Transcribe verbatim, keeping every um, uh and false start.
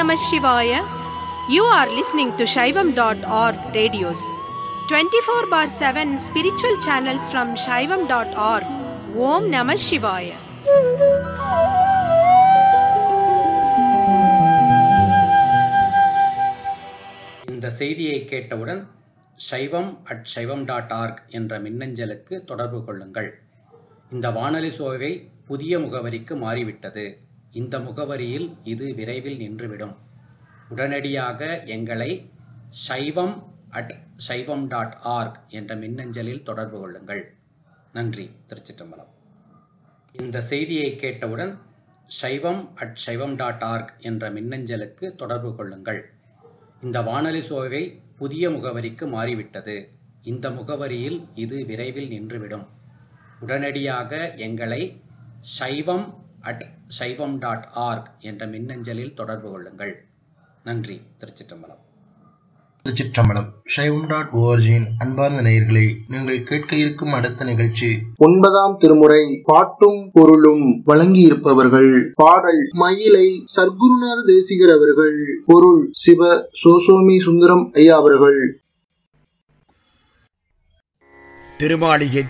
Namah Shivaya. You are listening to Shaivam dot org radios. twenty-four bar seven spiritual channels from Shaivam dot org. Om Namah Shivaya. இந்த செய்தியை கேட்டவுடன் சைவம் at சைவம் dot org என்ற மின்னஞ்சலுக்கு தொடர்பு கொள்ளுங்கள். இந்த வானொலி சோவை புதிய முகவரிக்கு மாறிவிட்டது. இந்த முகவரியில் இது விரைவில் நின்றுவிடும். உடனடியாக எங்களை சைவம் அட் சைவம் டாட் ஆர்க் என்ற மின்னஞ்சலில் தொடர்பு கொள்ளுங்கள். நன்றி. திருச்சிற்றம்பலம். இந்த செய்தியை கேட்டவுடன் சைவம் அட் சைவம் டாட் ஆர்க் என்ற மின்னஞ்சலுக்கு தொடர்பு கொள்ளுங்கள். இந்த வானொலி சோவை புதிய முகவரிக்கு மாறிவிட்டது. இந்த முகவரியில் இது விரைவில் நின்றுவிடும். உடனடியாக எங்களை சைவம் அட் சைவம் டாட் ஆர்க் என்ற மின்னஞ்சலில் தொடர்பு கொள்ளுங்கள். நன்றி. திருச்சிற்றம்பலம். திருச்சிற்றம்பலம். சைவம் டாட் ஓஆர்ஜியின் அன்பார்ந்த நேயர்களே, நீங்கள் கேட்க இருக்கும் அடுத்த நிகழ்ச்சி ஒன்பதாம் திருமுறை பாட்டும் பொருளும் வழங்கியிருப்பவர்கள் பாடல் மயிலை சர்க்குருநாத தேசிகர் அவர்கள், பொருள் சிவ சோசோமி சுந்தரம் ஐயா அவர்கள். திருமாளிகை